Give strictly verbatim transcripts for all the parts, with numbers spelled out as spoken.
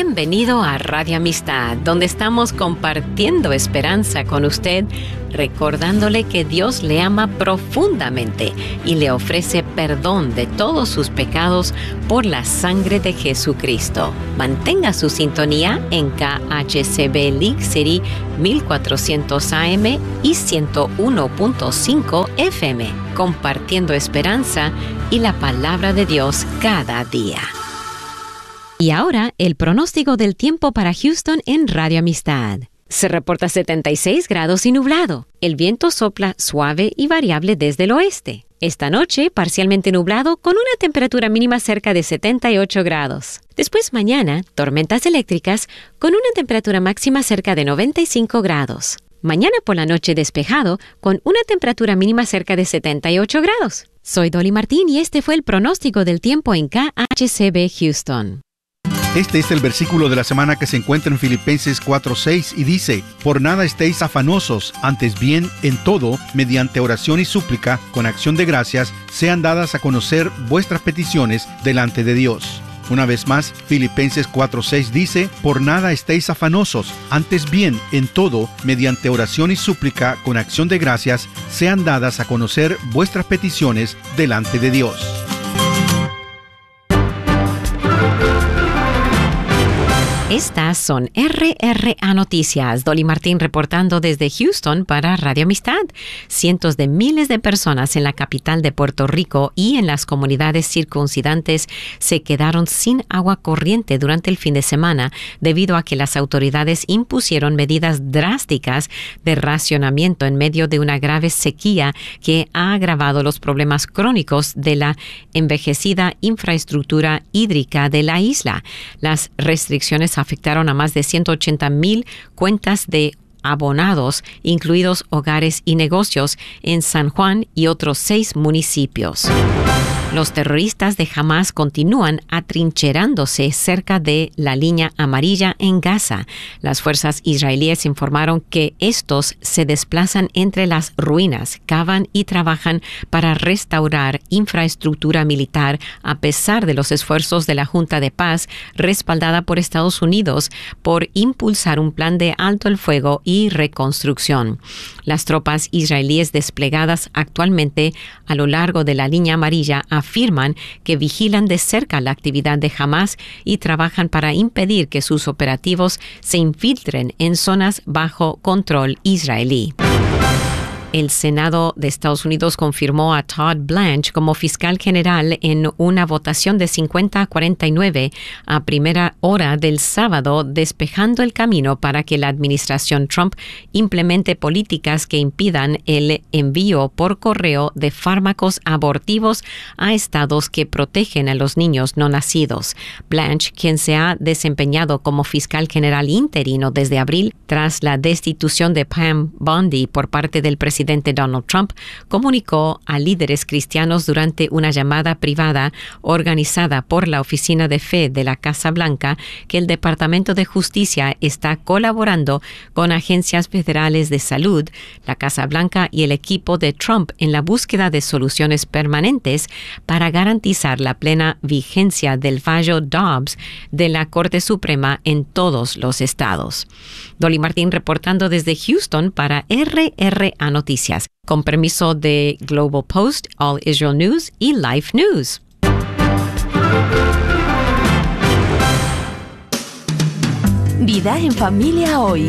Bienvenido a Radio Amistad, donde estamos compartiendo esperanza con usted, recordándole que Dios le ama profundamente y le ofrece perdón de todos sus pecados por la sangre de Jesucristo. Mantenga su sintonía en K H C B Link City mil cuatrocientos A M y ciento uno punto cinco F M, compartiendo esperanza y la palabra de Dios cada día. Y ahora, el pronóstico del tiempo para Houston en Radio Amistad. Se reporta setenta y seis grados y nublado. El viento sopla suave y variable desde el oeste. Esta noche, parcialmente nublado con una temperatura mínima cerca de setenta y ocho grados. Después mañana, tormentas eléctricas con una temperatura máxima cerca de noventa y cinco grados. Mañana por la noche despejado con una temperatura mínima cerca de setenta y ocho grados. Soy Dolly Martín y este fue el pronóstico del tiempo en K H C B Houston. Este es el versículo de la semana que se encuentra en Filipenses cuatro seis y dice: Por nada estéis afanosos, antes bien, en todo, mediante oración y súplica, con acción de gracias, sean dadas a conocer vuestras peticiones delante de Dios. Una vez más, Filipenses cuatro seis dice: Por nada estéis afanosos, antes bien, en todo, mediante oración y súplica, con acción de gracias, sean dadas a conocer vuestras peticiones delante de Dios. Estas son R R A Noticias. Dolly Martín reportando desde Houston para Radio Amistad. Cientos de miles de personas en la capital de Puerto Rico y en las comunidades circundantes se quedaron sin agua corriente durante el fin de semana debido a que las autoridades impusieron medidas drásticas de racionamiento en medio de una grave sequía que ha agravado los problemas crónicos de la envejecida infraestructura hídrica de la isla. Las restricciones afectaron a más de ciento ochenta mil cuentas de abonados, incluidos hogares y negocios, en San Juan y otros seis municipios. Los terroristas de Hamas continúan atrincherándose cerca de la línea amarilla en Gaza. Las fuerzas israelíes informaron que estos se desplazan entre las ruinas, cavan y trabajan para restaurar infraestructura militar a pesar de los esfuerzos de la Junta de Paz, respaldada por Estados Unidos, por impulsar un plan de alto el fuego y reconstrucción. Las tropas israelíes desplegadas actualmente a lo largo de la línea amarilla afirman que vigilan de cerca la actividad de Hamas y trabajan para impedir que sus operativos se infiltren en zonas bajo control israelí. El Senado de Estados Unidos confirmó a Todd Blanche como fiscal general en una votación de cincuenta a cuarenta y nueve a primera hora del sábado, despejando el camino para que la administración Trump implemente políticas que impidan el envío por correo de fármacos abortivos a estados que protegen a los niños no nacidos. Blanche, quien se ha desempeñado como fiscal general interino desde abril tras la destitución de Pam Bondi por parte del presidente Donald Trump, comunicó a líderes cristianos durante una llamada privada organizada por la Oficina de Fe de la Casa Blanca que el Departamento de Justicia está colaborando con agencias federales de salud, la Casa Blanca y el equipo de Trump en la búsqueda de soluciones permanentes para garantizar la plena vigencia del fallo Dobbs de la Corte Suprema en todos los estados. Dolly Martín reportando desde Houston para R R A Noticias, con permiso de Global Post, All Israel News y Life News. Vida en Familia Hoy.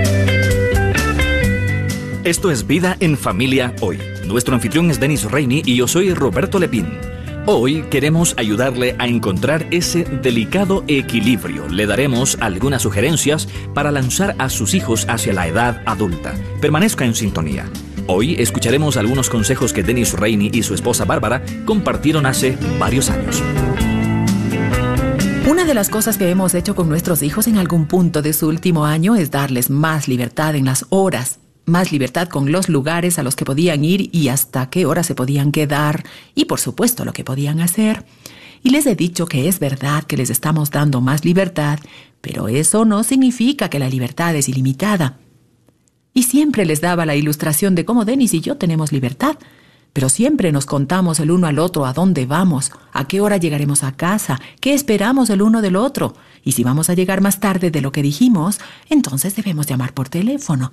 Esto es Vida en Familia Hoy. Nuestro anfitrión es Dennis Rainey y yo soy Roberto Lepín. Hoy queremos ayudarle a encontrar ese delicado equilibrio. Le daremos algunas sugerencias para lanzar a sus hijos hacia la edad adulta. Permanezca en sintonía. Hoy escucharemos algunos consejos que Dennis Rainey y su esposa Bárbara compartieron hace varios años. Una de las cosas que hemos hecho con nuestros hijos en algún punto de su último año es darles más libertad en las horas, más libertad con los lugares a los que podían ir y hasta qué hora se podían quedar y, por supuesto, lo que podían hacer. Y les he dicho que es verdad que les estamos dando más libertad, pero eso no significa que la libertad es ilimitada. Y siempre les daba la ilustración de cómo Dennis y yo tenemos libertad. pero siempre nos contamos el uno al otro a dónde vamos, a qué hora llegaremos a casa, qué esperamos el uno del otro. Y si vamos a llegar más tarde de lo que dijimos, entonces debemos llamar por teléfono.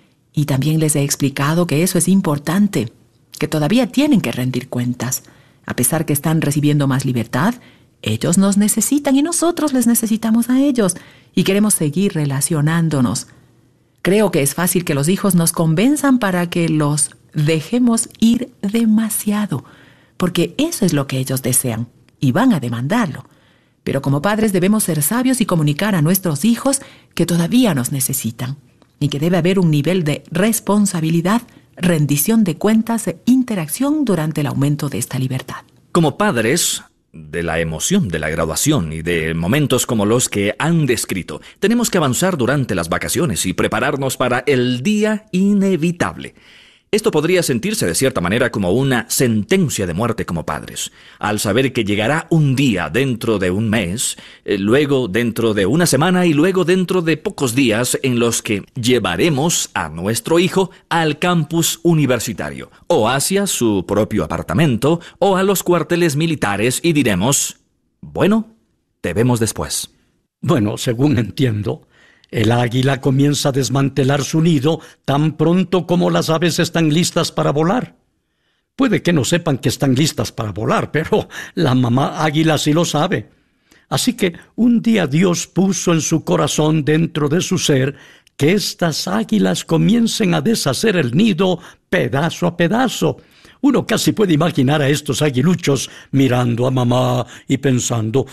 Y también les he explicado que eso es importante, que todavía tienen que rendir cuentas. A pesar que están recibiendo más libertad, ellos nos necesitan y nosotros les necesitamos a ellos. Y queremos seguir relacionándonos. Creo que es fácil que los hijos nos convenzan para que los dejemos ir demasiado, porque eso es lo que ellos desean y van a demandarlo. Pero como padres debemos ser sabios y comunicar a nuestros hijos que todavía nos necesitan y que debe haber un nivel de responsabilidad, rendición de cuentas e interacción durante el aumento de esta libertad. Como padres, de la emoción de la graduación y de momentos como los que han descrito, tenemos que avanzar durante las vacaciones y prepararnos para el día inevitable. Esto podría sentirse de cierta manera como una sentencia de muerte como padres, al saber que llegará un día dentro de un mes, eh, luego dentro de una semana y luego dentro de pocos días en los que llevaremos a nuestro hijo al campus universitario, o hacia su propio apartamento, o a los cuarteles militares y diremos, bueno, te vemos después. Bueno, según entiendo, el águila comienza a desmantelar su nido tan pronto como las aves están listas para volar. Puede que no sepan que están listas para volar, pero la mamá águila sí lo sabe. Así que un día Dios puso en su corazón, dentro de su ser, que estas águilas comiencen a deshacer el nido pedazo a pedazo. Uno casi puede imaginar a estos aguiluchos mirando a mamá y pensando,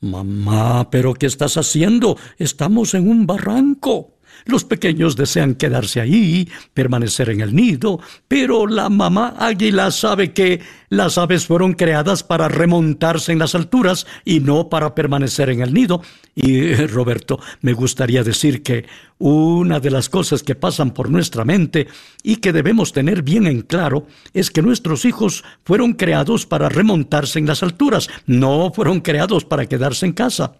«Mamá, ¿pero qué estás haciendo? Estamos en un barranco». Los pequeños desean quedarse ahí, permanecer en el nido, pero la mamá águila sabe que las aves fueron creadas para remontarse en las alturas y no para permanecer en el nido. Y, Roberto, me gustaría decir que una de las cosas que pasan por nuestra mente y que debemos tener bien en claro es que nuestros hijos fueron creados para remontarse en las alturas, no fueron creados para quedarse en casa.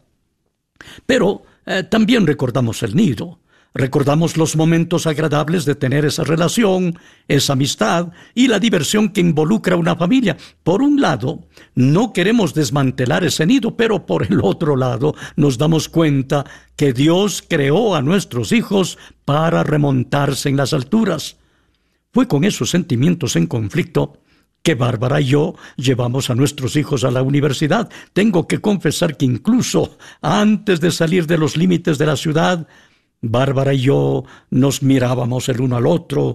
Pero eh, también recordamos el nido. Recordamos los momentos agradables de tener esa relación, esa amistad y la diversión que involucra una familia. Por un lado, no queremos desmantelar ese nido, pero por el otro lado nos damos cuenta que Dios creó a nuestros hijos para remontarse en las alturas. Fue con esos sentimientos en conflicto que Bárbara y yo llevamos a nuestros hijos a la universidad. Tengo que confesar que incluso antes de salir de los límites de la ciudad, Bárbara y yo nos mirábamos el uno al otro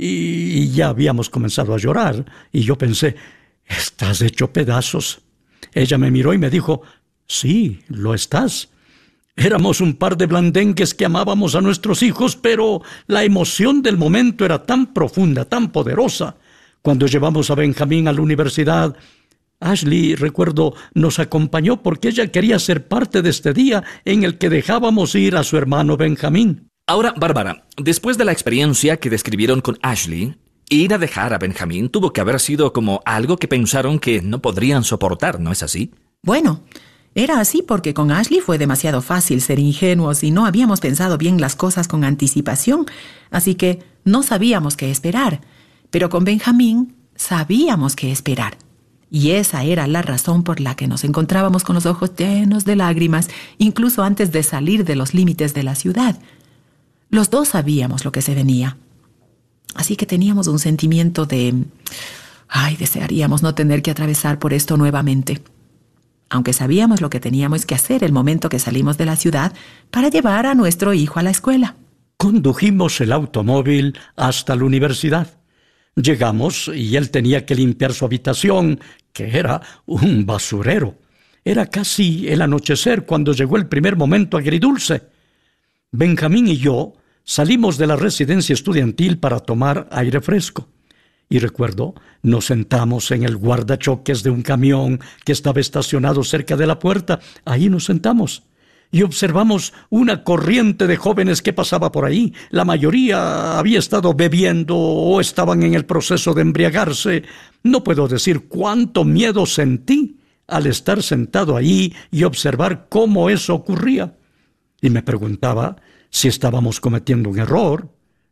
y ya habíamos comenzado a llorar. Y yo pensé, «Estás hecho pedazos». Ella me miró y me dijo, «Sí, lo estás». Éramos un par de blandengues que amábamos a nuestros hijos, pero la emoción del momento era tan profunda, tan poderosa. Cuando llevamos a Benjamín a la universidad, Ashley, recuerdo, nos acompañó porque ella quería ser parte de este día en el que dejábamos ir a su hermano Benjamín. Ahora, Bárbara, después de la experiencia que describieron con Ashley, ir a dejar a Benjamín tuvo que haber sido como algo que pensaron que no podrían soportar, ¿no es así? Bueno, era así porque con Ashley fue demasiado fácil ser ingenuos y no habíamos pensado bien las cosas con anticipación, así que no sabíamos qué esperar. Pero con Benjamín sabíamos qué esperar. Y esa era la razón por la que nos encontrábamos con los ojos llenos de lágrimas, incluso antes de salir de los límites de la ciudad. Los dos sabíamos lo que se venía. Así que teníamos un sentimiento de... Ay, desearíamos no tener que atravesar por esto nuevamente. Aunque sabíamos lo que teníamos que hacer el momento que salimos de la ciudad para llevar a nuestro hijo a la escuela. Condujimos el automóvil hasta la universidad. Llegamos y él tenía que limpiar su habitación, que era un basurero. Era casi el anochecer cuando llegó el primer momento agridulce. Benjamín y yo salimos de la residencia estudiantil para tomar aire fresco. Y recuerdo, nos sentamos en el guardachoques de un camión que estaba estacionado cerca de la puerta. Ahí nos sentamos y observamos una corriente de jóvenes que pasaba por ahí. La mayoría había estado bebiendo o estaban en el proceso de embriagarse. No puedo decir cuánto miedo sentí al estar sentado ahí y observar cómo eso ocurría. Y me preguntaba si estábamos cometiendo un error,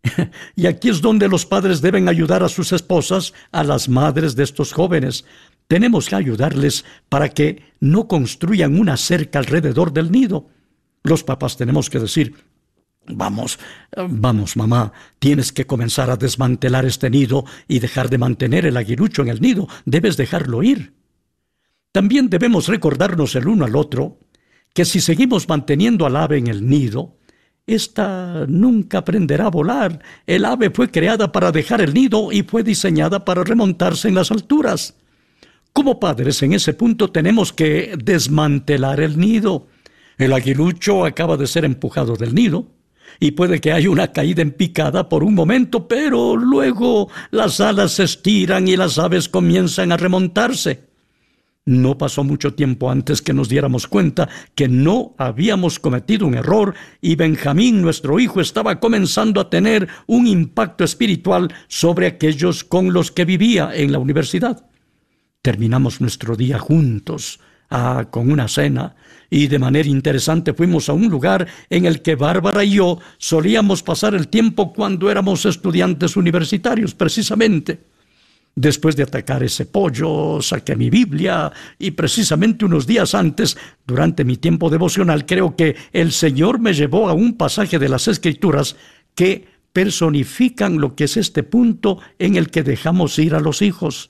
Y aquí es donde los padres deben ayudar a sus esposas, a las madres de estos jóvenes. Tenemos que ayudarles para que no construyan una cerca alrededor del nido. Los papás tenemos que decir: Vamos, vamos, mamá, tienes que comenzar a desmantelar este nido y dejar de mantener el aguilucho en el nido. Debes dejarlo ir. También debemos recordarnos el uno al otro que si seguimos manteniendo al ave en el nido, ésta nunca aprenderá a volar. El ave fue creada para dejar el nido y fue diseñada para remontarse en las alturas. Como padres, en ese punto tenemos que desmantelar el nido. El aguilucho acaba de ser empujado del nido y puede que haya una caída en picada por un momento, pero luego las alas se estiran y las aves comienzan a remontarse. No pasó mucho tiempo antes que nos diéramos cuenta que no habíamos cometido un error y Benjamín, nuestro hijo, estaba comenzando a tener un impacto espiritual sobre aquellos con los que vivía en la universidad. Terminamos nuestro día juntos, ah, con una cena, y de manera interesante fuimos a un lugar en el que Bárbara y yo solíamos pasar el tiempo cuando éramos estudiantes universitarios, precisamente. Después de atacar ese pollo, saqué mi Biblia y precisamente unos días antes, durante mi tiempo devocional, creo que el Señor me llevó a un pasaje de las Escrituras que personifican lo que es este punto en el que dejamos ir a los hijos.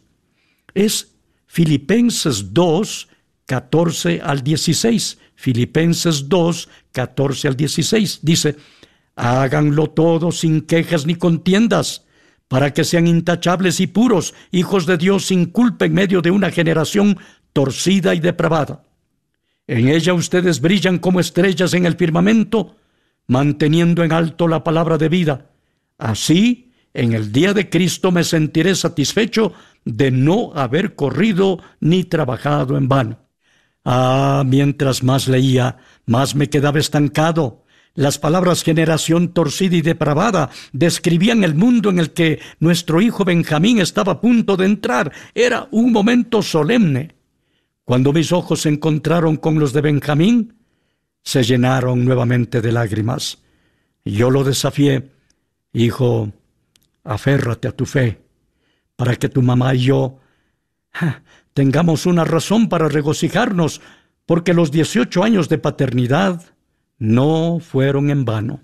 Es Filipenses dos, catorce al dieciséis. Filipenses dos, catorce al dieciséis. Dice: háganlo todo sin quejas ni contiendas, para que sean intachables y puros, hijos de Dios sin culpa en medio de una generación torcida y depravada. En ella ustedes brillan como estrellas en el firmamento, manteniendo en alto la palabra de vida. Así, en el día de Cristo me sentiré satisfecho de no haber corrido ni trabajado en vano. Ah, mientras más leía, más me quedaba estancado. Las palabras generación torcida y depravada describían el mundo en el que nuestro hijo Benjamín estaba a punto de entrar. Era un momento solemne. Cuando mis ojos se encontraron con los de Benjamín, se llenaron nuevamente de lágrimas. Yo lo desafié: hijo, aférrate a tu fe, para que tu mamá y yo ja, tengamos una razón para regocijarnos, porque los dieciocho años de paternidad no fueron en vano.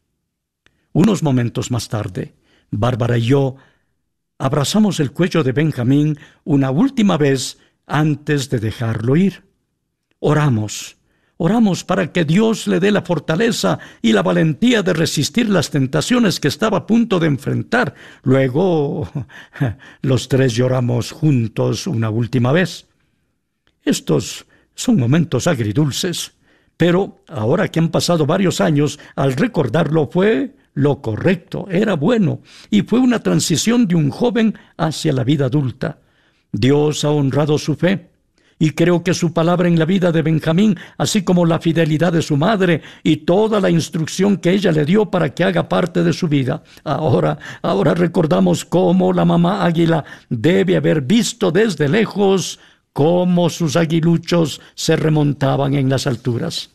Unos momentos más tarde, Bárbara y yo abrazamos el cuello de Benjamín una última vez antes de dejarlo ir. Oramos, oramos para que Dios le dé la fortaleza y la valentía de resistir las tentaciones que estaba a punto de enfrentar. Luego, los tres lloramos juntos una última vez. Estos son momentos agridulces. Pero ahora que han pasado varios años, al recordarlo fue lo correcto, era bueno, y fue una transición de un joven hacia la vida adulta. Dios ha honrado su fe, y creo que su palabra en la vida de Benjamín, así como la fidelidad de su madre y toda la instrucción que ella le dio para que haga parte de su vida. Ahora, ahora recordamos cómo la mamá águila debe haber visto desde lejos cómo sus aguiluchos se remontaban en las alturas.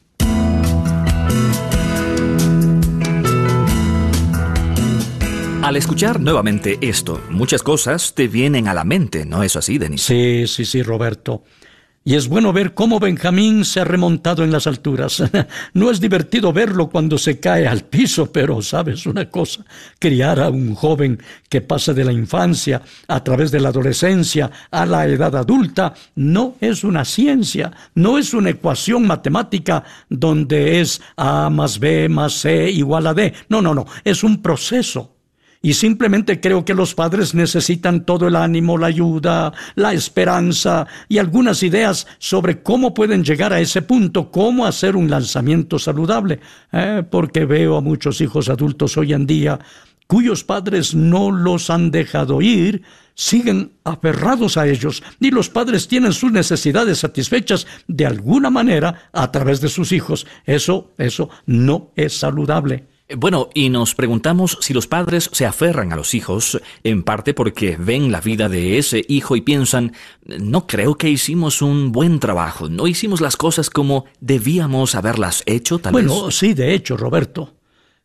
Al escuchar nuevamente esto, muchas cosas te vienen a la mente, ¿no es así, Denis? Sí, sí, sí, Roberto. Y es bueno ver cómo Benjamín se ha remontado en las alturas. No es divertido verlo cuando se cae al piso, pero ¿sabes una cosa? Criar a un joven que pasa de la infancia a través de la adolescencia a la edad adulta no es una ciencia, no es una ecuación matemática donde es A más B más C igual a D. No, no, no, es un proceso. Y simplemente creo que los padres necesitan todo el ánimo, la ayuda, la esperanza y algunas ideas sobre cómo pueden llegar a ese punto, cómo hacer un lanzamiento saludable. Eh, porque veo a muchos hijos adultos hoy en día cuyos padres no los han dejado ir, siguen aferrados a ellos, y los padres tienen sus necesidades satisfechas de alguna manera a través de sus hijos. Eso, eso no es saludable. Bueno, y nos preguntamos si los padres se aferran a los hijos, en parte porque ven la vida de ese hijo y piensan, no creo que hicimos un buen trabajo, no hicimos las cosas como debíamos haberlas hecho, tal vez. Bueno, sí, de hecho, Roberto.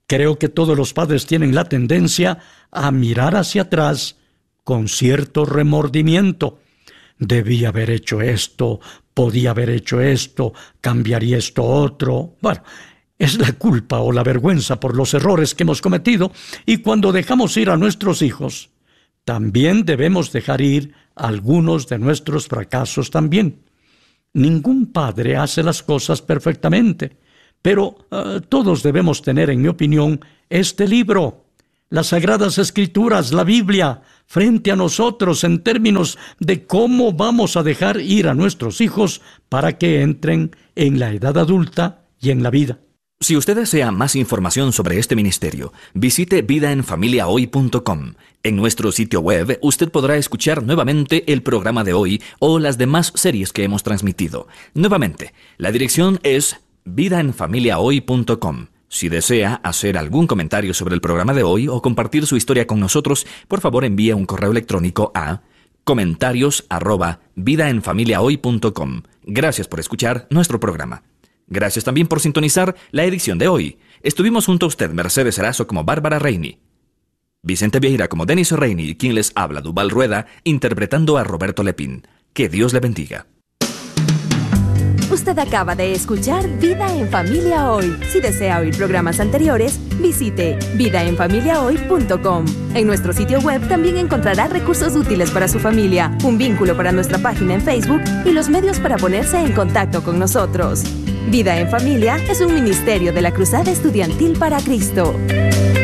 Creo que todos los padres tienen la tendencia a mirar hacia atrás con cierto remordimiento. Debí haber hecho esto, podía haber hecho esto, cambiaría esto otro. Bueno, es la culpa o la vergüenza por los errores que hemos cometido, y cuando dejamos ir a nuestros hijos, también debemos dejar ir algunos de nuestros fracasos también. Ningún padre hace las cosas perfectamente, pero uh, todos debemos tener, en mi opinión, este libro, las Sagradas Escrituras, la Biblia, frente a nosotros en términos de cómo vamos a dejar ir a nuestros hijos para que entren en la edad adulta y en la vida. Si usted desea más información sobre este ministerio, visite vida en familia hoy punto com. En nuestro sitio web, usted podrá escuchar nuevamente el programa de hoy o las demás series que hemos transmitido. Nuevamente, la dirección es vida en familia hoy punto com. Si desea hacer algún comentario sobre el programa de hoy o compartir su historia con nosotros, por favor envíe un correo electrónico a comentarios arroba vida en familia hoy punto com. Gracias por escuchar nuestro programa. Gracias también por sintonizar la edición de hoy. Estuvimos junto a usted Mercedes Erazo como Bárbara Reini, Vicente Vieira como Denis Reini, y quien les habla, Duval Rueda, interpretando a Roberto Lepín. Que Dios le bendiga. Usted acaba de escuchar Vida en Familia Hoy. Si desea oír programas anteriores, visite vida en familia hoy punto com. En nuestro sitio web también encontrará recursos útiles para su familia, un vínculo para nuestra página en Facebook y los medios para ponerse en contacto con nosotros. Vida en Familia es un ministerio de la Cruzada Estudiantil para Cristo.